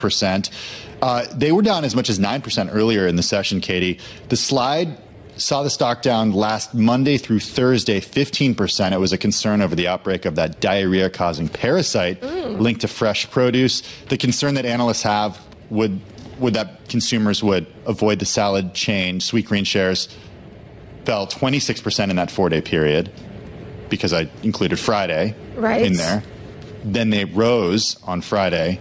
They were down as much as 9% earlier in the session, Katie. The slide saw the stock down last Monday through Thursday 15%. It was a concern over the outbreak of that diarrhea-causing parasite linked to fresh produce. The concern that analysts have would that consumers would avoid the salad chain. Sweetgreen shares fell 26% in that 4-day period because I included Friday in there. Then they rose on Friday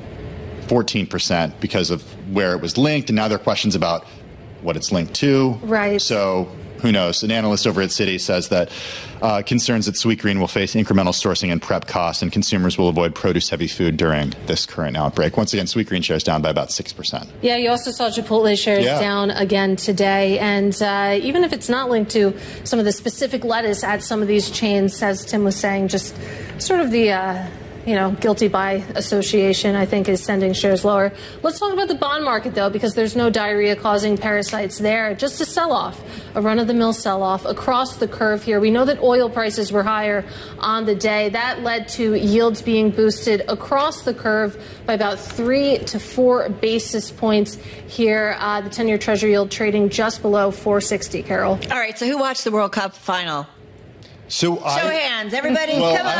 14% because of where it was linked, and now there are questions about what it's linked to. So who knows? An analyst over at Citi says that concerns that Sweetgreen will face incremental sourcing and prep costs, and consumers will avoid produce-heavy food during this current outbreak. Once again, Sweetgreen shares down by about 6%. Yeah, you also saw Chipotle shares down again today. And even if it's not linked to some of the specific lettuce at some of these chains, as Tim was saying, just sort of the guilty by association, I think, is sending shares lower. Let's talk about the bond market, though, because there's no diarrhea-causing parasites there. Just a sell-off, a run-of-the-mill sell-off across the curve here. We know that oil prices were higher on the day. That led to yields being boosted across the curve by about 3 to 4 basis points here. The 10-year Treasury yield trading just below 4.60, Carol. All right, so who watched the World Cup final? So Show hands, everybody. Well, come on.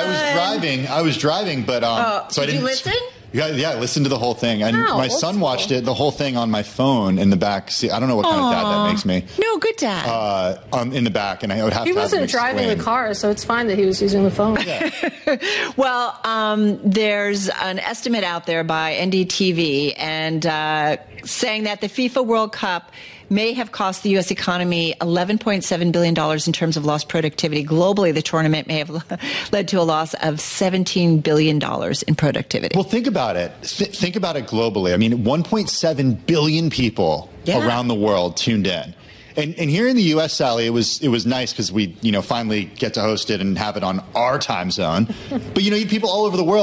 I was driving, but so I didn't. Did you listen? Yeah, I listened to the whole thing. And my son watched it, the whole thing on my phone in the back. See, I don't know what kind of dad that makes me. No, good dad. In the back, and I would have to. He wasn't driving the car, so it's fine that he was using the phone. Well, there's an estimate out there by NDTV and saying that the FIFA World Cup may have cost the U.S. economy $11.7 billion in terms of lost productivity. Globally, the tournament may have led to a loss of $17 billion in productivity. Well, think about it. Think about it globally. I mean, 1.7 billion people around the world tuned in. And here in the U.S., Sally, it was nice because we finally get to host it and have it on our time zone. But people all over the world